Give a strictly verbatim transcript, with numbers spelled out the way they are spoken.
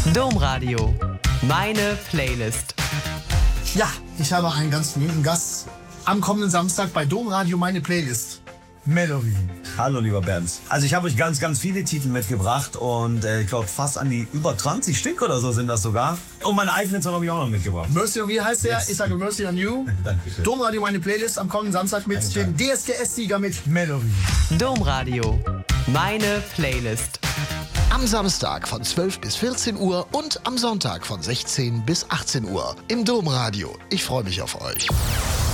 Domradio. Meine Playlist. Ja, ich habe einen ganz lieben Gast am kommenden Samstag bei Domradio Meine Playlist. Melody. Hallo lieber Bernd. Also ich habe euch ganz, ganz viele Titel mitgebracht und äh, ich glaube fast an die über zwanzig Stück oder so sind das sogar. Und meine eigenen Song habe ich auch noch mitgebracht. Mercy on Me heißt der. Yes. Ich sage Mercy on You. Dankeschön. Domradio Meine Playlist am kommenden Samstag mit Danke. dem D S G S-Sieger mit Melody. Domradio. Meine Playlist. Am Samstag von zwölf bis vierzehn Uhr und am Sonntag von sechzehn bis achtzehn Uhr im Domradio. Ich freue mich auf euch.